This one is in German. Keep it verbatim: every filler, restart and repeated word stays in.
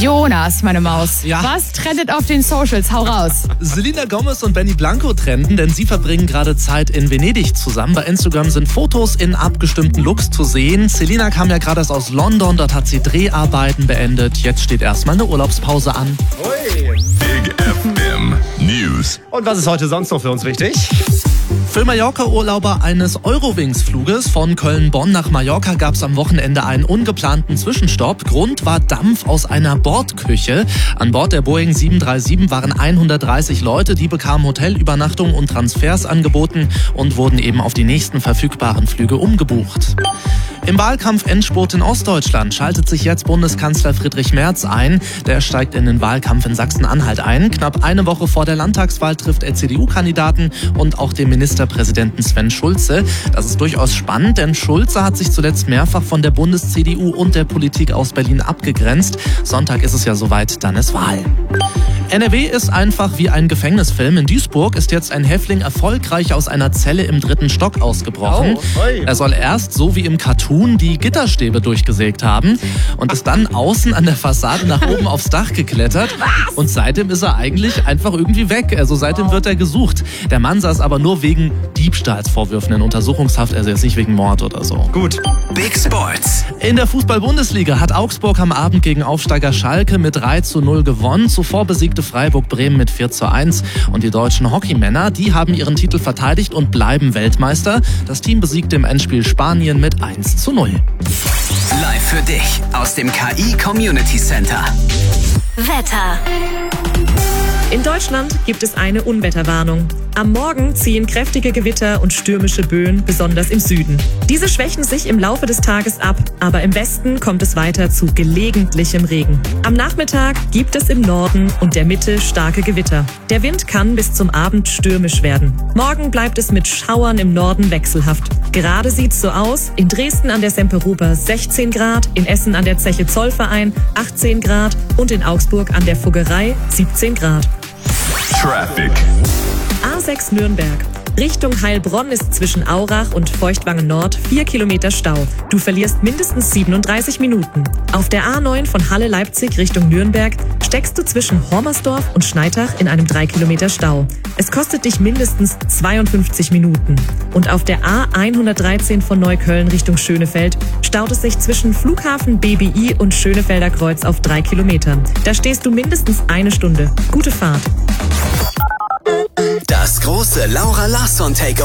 Jonas, meine Maus. Ja. Was trendet auf den Socials? Hau raus. Selena Gomez und Benny Blanco trenden, denn sie verbringen gerade Zeit in Venedig zusammen. Bei Instagram sind Fotos in abgestimmten Looks zu sehen. Selena kam ja gerade erst aus London, dort hat sie Dreharbeiten beendet. Jetzt steht erstmal eine Urlaubspause an. Ui. Big F M News. Und was ist heute sonst noch für uns wichtig? Für Mallorca-Urlauber eines Eurowings-Fluges von Köln-Bonn nach Mallorca gab es am Wochenende einen ungeplanten Zwischenstopp. Grund war Dampf aus einer Bordküche. An Bord der Boeing sieben drei sieben waren hundertdreißig Leute, die bekamen Hotelübernachtungen und Transfers angeboten und wurden eben auf die nächsten verfügbaren Flüge umgebucht. Im Wahlkampf-Endspurt in Ostdeutschland schaltet sich jetzt Bundeskanzler Friedrich Merz ein. Der steigt in den Wahlkampf in Sachsen-Anhalt ein. Knapp eine Woche vor der Landtagswahl trifft er C D U-Kandidaten und auch den Ministerpräsidenten Sven Schulze. Das ist durchaus spannend, denn Schulze hat sich zuletzt mehrfach von der Bundes-C D U und der Politik aus Berlin abgegrenzt. Sonntag ist es ja soweit, dann ist Wahl. N R W ist einfach wie ein Gefängnisfilm. In Duisburg ist jetzt ein Häftling erfolgreich aus einer Zelle im dritten Stock ausgebrochen. Oh, oi. Er soll erst, so wie im Cartoon, die Gitterstäbe durchgesägt haben und ist dann außen an der Fassade nach oben aufs Dach geklettert. Und seitdem ist er eigentlich einfach irgendwie weg. Also seitdem wird er gesucht. Der Mann saß aber nur wegen Diebstahlsvorwürfen in Untersuchungshaft, also jetzt nicht wegen Mord oder so. Gut. Big Sports. In der Fußball-Bundesliga hat Augsburg am Abend gegen Aufsteiger Schalke mit drei zu null gewonnen. Zuvor besiegte Freiburg Bremen mit vier zu eins. Und die deutschen Hockeymänner, die haben ihren Titel verteidigt und bleiben Weltmeister. Das Team besiegte im Endspiel Spanien mit eins zu null. Live für dich aus dem K I Community Center. Wetter. In Deutschland gibt es eine Unwetterwarnung. Am Morgen ziehen kräftige Gewitter und stürmische Böen, besonders im Süden. Diese schwächen sich im Laufe des Tages ab, aber im Westen kommt es weiter zu gelegentlichem Regen. Am Nachmittag gibt es im Norden und der Mitte starke Gewitter. Der Wind kann bis zum Abend stürmisch werden. Morgen bleibt es mit Schauern im Norden wechselhaft. Gerade sieht's so aus: in Dresden an der Semperoper sechzehn Grad, in Essen an der Zeche Zollverein achtzehn Grad und in Augsburg an der Fuggerei siebzehn Grad. Traffic. A sechs Nürnberg. Richtung Heilbronn ist zwischen Aurach und Feuchtwangen Nord vier Kilometer Stau. Du verlierst mindestens siebenunddreißig Minuten. Auf der A neun von Halle-Leipzig Richtung Nürnberg steckst du zwischen Hormersdorf und Schneitach in einem drei Kilometer Stau. Es kostet dich mindestens zweiundfünfzig Minuten. Und auf der A hundertdreizehn von Neukölln Richtung Schönefeld staut es sich zwischen Flughafen B B I und Schönefelder Kreuz auf drei Kilometern. Da stehst du mindestens eine Stunde. Gute Fahrt. Das große Laura Larsson Takeover.